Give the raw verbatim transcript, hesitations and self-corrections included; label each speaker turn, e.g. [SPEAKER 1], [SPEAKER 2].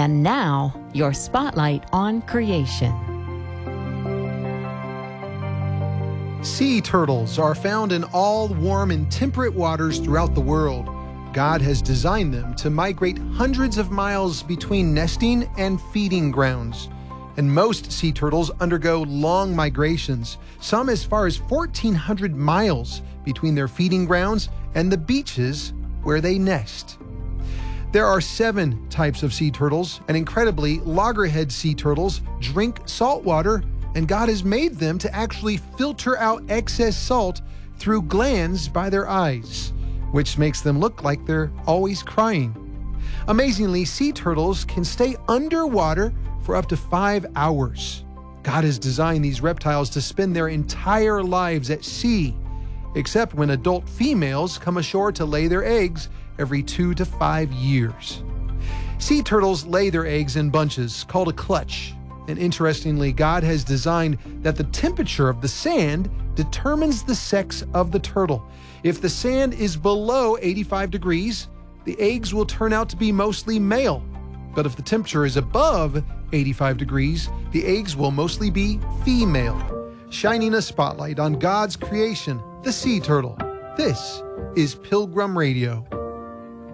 [SPEAKER 1] And now, your spotlight on creation.
[SPEAKER 2] Sea turtles are found in all warm and temperate waters throughout the world. God has designed them to migrate hundreds of miles between nesting and feeding grounds. And most sea turtles undergo long migrations, some as far as fourteen hundred miles between their feeding grounds and the beaches where they nest. There are seven types of sea turtles, and incredibly, loggerhead sea turtles drink salt water, and God has made them to actually filter out excess salt through glands by their eyes, which makes them look like they're always crying. Amazingly, sea turtles can stay underwater for up to five hours. God has designed these reptiles to spend their entire lives at sea, except when adult females come ashore to lay their eggs every two to five years. Sea turtles lay their eggs in bunches called a clutch. And interestingly, God has designed that the temperature of the sand determines the sex of the turtle. If the sand is below eighty-five degrees, the eggs will turn out to be mostly male. But if the temperature is above eighty-five degrees, the eggs will mostly be female. Shining a spotlight on God's creation, the sea turtle. This is Pilgrim Radio.